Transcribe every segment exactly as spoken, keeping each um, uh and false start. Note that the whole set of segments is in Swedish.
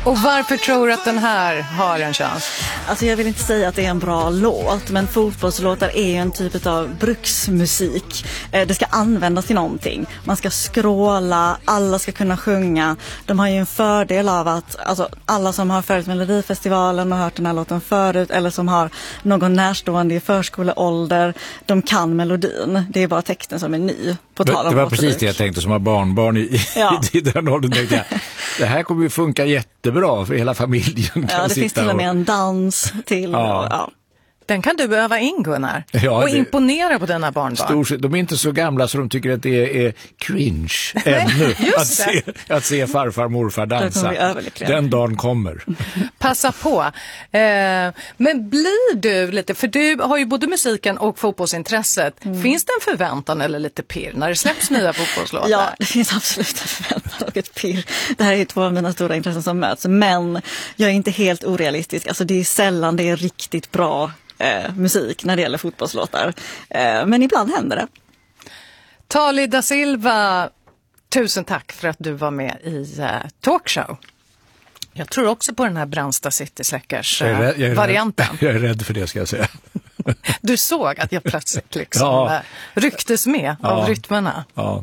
Och varför tror du att den här har en chans? Alltså jag vill inte säga att det är en bra låt, men fotbollslåtar är ju en typ av bruksmusik. Det ska användas till någonting. Man ska skråla, alla ska kunna sjunga. De har ju en fördel av att alltså, alla som har följt Melodifestivalen och hört den här låten förut eller som har någon närstående i förskoleålder, de kan melodin. Det är bara texten som är ny. På tal om det var precis det jag tänkte som har barnbarn i, ja. i den åldern. Tänkte jag, det här kommer ju funka jättebra för hela familjen. Ja, det finns till och med en dans till. Ja. Och, ja. Den kan du öva in, Gunnar. Ja, och det, imponera på dina barnbarn. Stor, de är inte så gamla så de tycker att det är cringe ännu att se, att se farfar och morfar dansa. Den dagen kommer. Passa på. Eh, men blir du lite, för du har ju både musiken och fotbollsintresset. Mm. Finns det en förväntan eller lite pirr när det släpps nya fotbollslåtar? Ja, det finns absolut en förväntan och ett pirr. Det här är två av mina stora intressen som möts. Men jag är inte helt orealistisk. Alltså det är sällan det är riktigt bra Eh, musik när det gäller fotbollslåtar. Eh, men ibland händer det. Tali da Silva, tusen tack för att du var med i eh, Talkshow. Jag tror också på den här Brandsta City Släckers eh, jag är rädd, varianten. Jag är rädd för det, ska jag säga. Du såg att jag plötsligt liksom ja. eh, rycktes med ja. av rytmerna. Ja.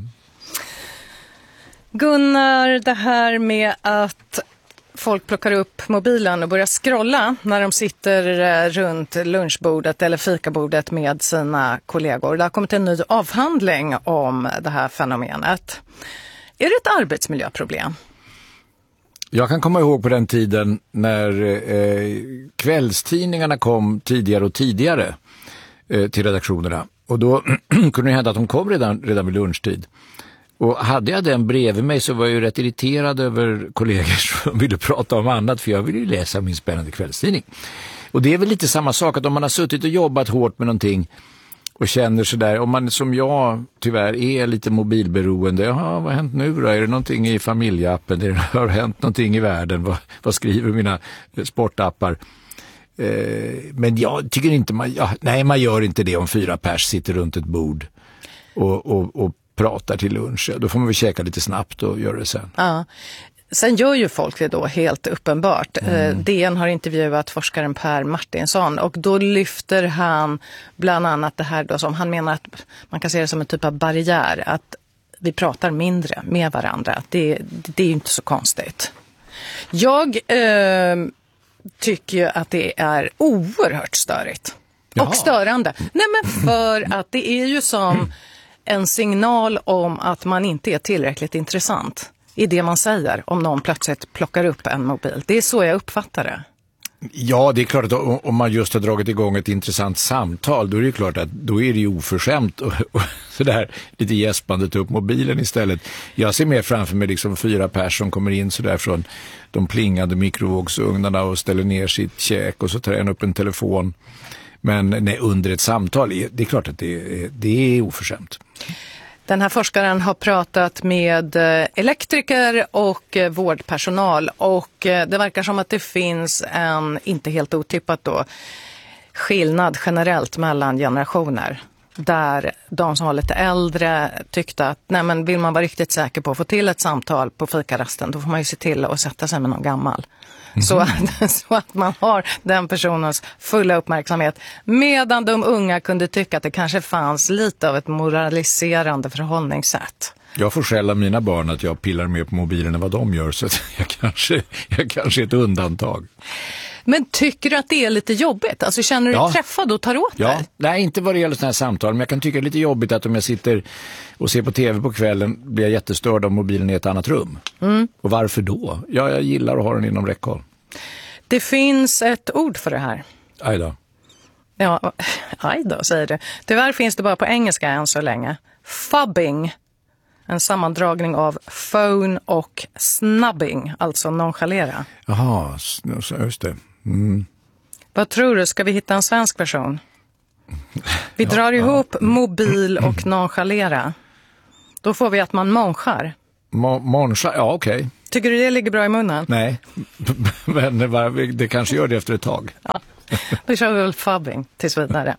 Gunnar, det här med att folk plockar upp mobilen och börjar scrolla när de sitter runt lunchbordet eller fikabordet med sina kollegor. Det har kommit en ny avhandling om det här fenomenet. Är det ett arbetsmiljöproblem? Jag kan komma ihåg på den tiden när eh, kvällstidningarna kom tidigare och tidigare eh, till redaktionerna. Och då kunde det hända att de kom redan, redan vid lunchtid. Och hade jag den bredvid mig så var jag ju rätt irriterad över kollegor som ville prata om annat, för jag ville ju läsa min spännande kvällstidning. Och det är väl lite samma sak att om man har suttit och jobbat hårt med någonting och känner sig där, om man som jag tyvärr är lite mobilberoende, jaha, vad har hänt nu då? Är det någonting i familjeappen? Det har hänt någonting i världen? Vad, vad skriver mina sportappar? Eh, men jag tycker inte man, ja, nej man gör inte det om fyra pers sitter runt ett bord och, och, och pratar till lunch. Då får man väl käka lite snabbt och göra det sen. Ja. Sen gör ju folk det då helt uppenbart. Mm. D N har intervjuat forskaren Per Martinsson och då lyfter han bland annat det här då som han menar att man kan se det som en typ av barriär, att vi pratar mindre med varandra. Det, det är ju inte så konstigt. Jag eh, tycker ju att det är oerhört störigt. Jaha. Och störande. Nej, men för att det är ju som mm. en signal om att man inte är tillräckligt intressant i det man säger om någon plötsligt plockar upp en mobil. Det är så jag uppfattar det. Ja, det är klart att om man just har dragit igång ett intressant samtal, då är det klart att då är det ju oförskämt och, och sådär lite gäspande ta upp mobilen istället. Jag ser mer framför mig liksom fyra personer som kommer in sådär från de plingande mikrovågsugnarna och ställer ner sitt käk och så tar en upp en telefon. Men nej, under ett samtal, det är klart att det är, det är oförskämt. Den här forskaren har pratat med elektriker och vårdpersonal och det verkar som att det finns en, inte helt otippat då, skillnad generellt mellan generationer. Där de som var lite äldre tyckte att nej, men vill man vara riktigt säker på att få till ett samtal på fikarasten, då får man ju se till att sätta sig med någon gammal. Mm. Så, att, så att man har den personens fulla uppmärksamhet. Medan de unga kunde tycka att det kanske fanns lite av ett moraliserande förhållningssätt. Jag får skälla mina barn att jag pillar mer på mobilen än vad de gör, så att jag kanske, jag kanske är ett undantag. Men tycker du att det är lite jobbigt? Alltså känner du dig ja. träffad och tar åt ja. dig? Nej, inte vad det gäller sådana här samtal, men jag kan tycka det är lite jobbigt att om jag sitter och ser på tv på kvällen blir jag jättestörd om mobilen i ett annat rum. Mm. Och varför då? Ja, jag gillar att ha den inom räckhåll. Det finns ett ord för det här. Aj då. Ja, aj då, säger du. Tyvärr finns det bara på engelska än så länge. Fubbing. En sammandragning av phone och snubbing, alltså nonchalera. Jaha, just det. Mm. Vad tror du, ska vi hitta en svensk version? Vi drar ja, ihop ja. mobil och nonchalera. Då får vi att man monchar. Mo- monchar, ja okej. Okay. Tycker du det ligger bra i munnen? Nej, men det kanske gör det efter ett tag. Ja. Då kör vi väl fubbing tills vidare.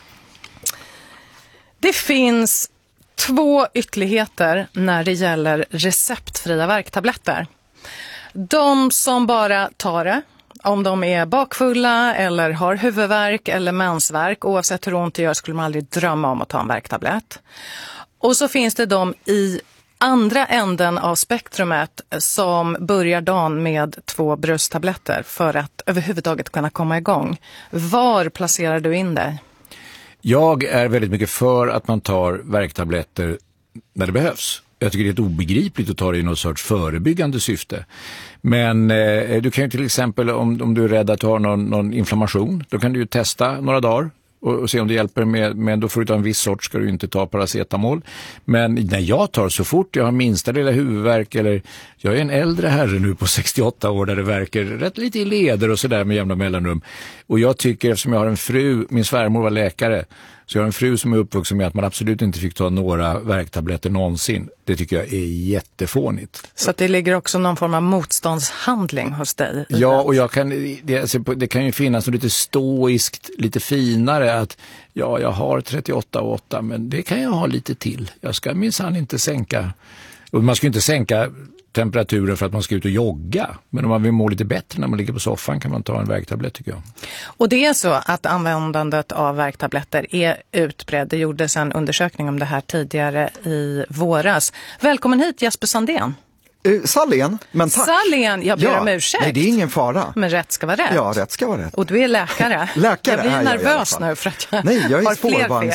Det finns två ytterligheter när det gäller receptfria värktabletter. De som bara tar det, om de är bakfulla eller har huvudvärk eller mensvärk, oavsett hur ont det gör skulle man aldrig drömma om att ta en värktablett. Och så finns det de i andra änden av spektrumet som börjar dagen med två brustabletter för att överhuvudtaget kunna komma igång. Var placerar du in dig? Jag är väldigt mycket för att man tar värktabletter när det behövs. Jag tycker det är ett obegripligt att ta det i något sorts förebyggande syfte. Men eh, du kan ju till exempel, om, om du är rädd att du har någon, någon inflammation, då kan du ju testa några dagar och, och se om det hjälper med, men då får du ta en viss sort, ska du inte ta paracetamol. Men när jag tar så fort jag har minsta lilla huvudvärk, eller jag är en äldre herre nu på sextioåtta år där det verkar rätt lite i leder och sådär med jämna mellanrum. Och jag tycker, eftersom jag har en fru, min svärmor var läkare, så jag har en fru som är uppvuxen med att man absolut inte fick ta några värktabletter någonsin. Det tycker jag är jättefånigt. Så att det ligger också någon form av motståndshandling hos dig? Ja, och jag kan, det, alltså, det kan ju finnas något lite stoiskt, lite finare att ja, jag har trettioåtta och åtta, men det kan jag ha lite till. Jag ska minsann inte sänka, och man ska inte sänka temperaturen för att man ska ut och jogga. Men om man vill må lite bättre när man ligger på soffan kan man ta en värktablett, tycker jag. Och det är så att användandet av värktabletter är utbredd. Det gjordes en undersökning om det här tidigare i våras. Välkommen hit Jesper Sandén. Uh, Sallén, men tack. Sallén, jag ber ja, om ursäkt. Nej, det är ingen fara. Men rätt ska vara rätt. Ja, rätt ska vara rätt. Och du är läkare. Läkare jag blir är nervös jag nu för att jag Nej, jag är har fler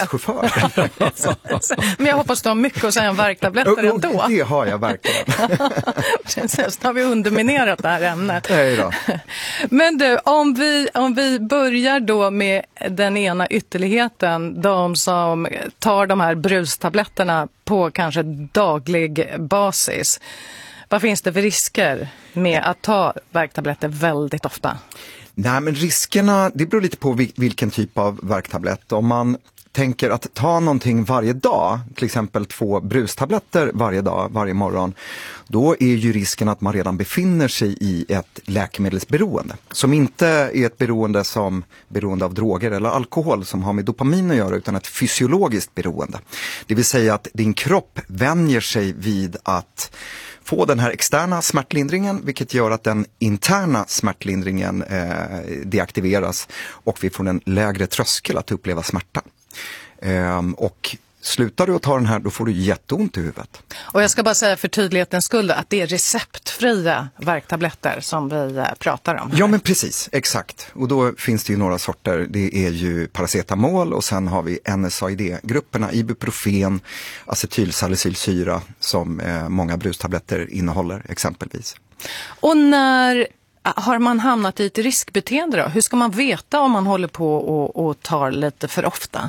spårvagnschaufför. Men jag hoppas du har mycket att säga om värktabletter oh, ändå. Det har jag verkligen. Precis, har vi underminerat det här ämnet. Nej då. Men du, om vi, om vi börjar då med den ena ytterligheten, de som tar de här brustabletterna på kanske daglig basis. Vad finns det för risker med att ta värktabletter väldigt ofta? Nej, men riskerna, det beror lite på vilken typ av värktablett. Om man tänker att ta någonting varje dag, till exempel två brustabletter varje dag, varje morgon, då är ju risken att man redan befinner sig i ett läkemedelsberoende. Som inte är ett beroende som beroende av droger eller alkohol som har med dopamin att göra, utan ett fysiologiskt beroende. Det vill säga att din kropp vänjer sig vid att få den här externa smärtlindringen, vilket gör att den interna smärtlindringen eh, deaktiveras och vi får en lägre tröskel att uppleva smärta. Eh, och slutar du att ta den här, då får du jätteont i huvudet. Och jag ska bara säga för tydlighetens skull att det är receptfria värktabletter som vi pratar om här. Ja, men precis, exakt. Och då finns det ju några sorter. Det är ju paracetamol och sen har vi N S A I D-grupperna, ibuprofen, acetylsalicylsyra som eh, många brustabletter innehåller exempelvis. Och när har man hamnat i ett riskbeteende då? Hur ska man veta om man håller på och, och tar lite för ofta?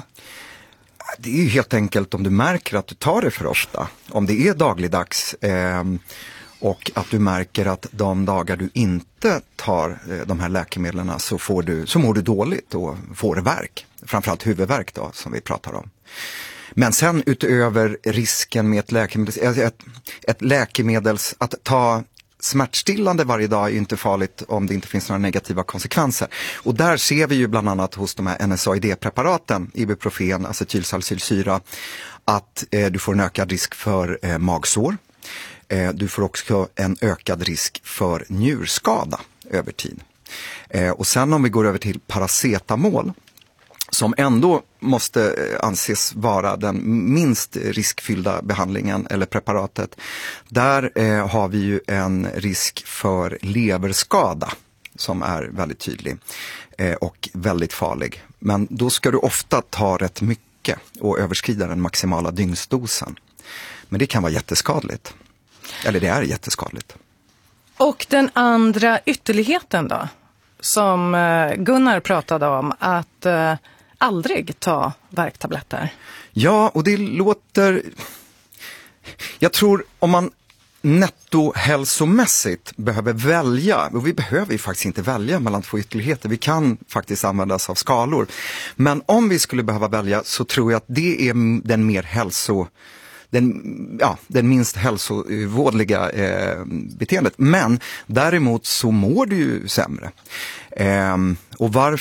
Det är ju helt enkelt om du märker att du tar det för ofta. Om det är dagligdags eh, och att du märker att de dagar du inte tar eh, de här läkemedlen så, får du, så mår du dåligt och får värk. Framförallt huvudvärk då, som vi pratar om. Men sen utöver risken med ett läkemedels, ett, ett läkemedels att ta smärtstillande varje dag är ju inte farligt om det inte finns några negativa konsekvenser. Och där ser vi ju bland annat hos de här N S A I D-preparaten, ibuprofen, acetylsalicylsyra, att eh, du får en ökad risk för eh, magsår. Eh, du får också en ökad risk för njurskada över tid. Eh, och sen om vi går över till paracetamol, som ändå måste anses vara den minst riskfyllda behandlingen eller preparatet. Där eh, har vi ju en risk för leverskada som är väldigt tydlig eh, och väldigt farlig. Men då ska du ofta ta rätt mycket och överskrida den maximala dygnsdosen. Men det kan vara jätteskadligt. Eller det är jätteskadligt. Och den andra ytterligheten då? Som Gunnar pratade om, att eh, aldrig ta värktabletter. Ja, och det låter... Jag tror om man nettohälsomässigt behöver välja, och vi behöver ju faktiskt inte välja mellan två ytterligheter, vi kan faktiskt använda oss av skalor. Men om vi skulle behöva välja så tror jag att det är den mer hälso... Den, ja, den minst hälsovådliga eh, beteendet. Men däremot så mår du ju sämre. Eh, och varför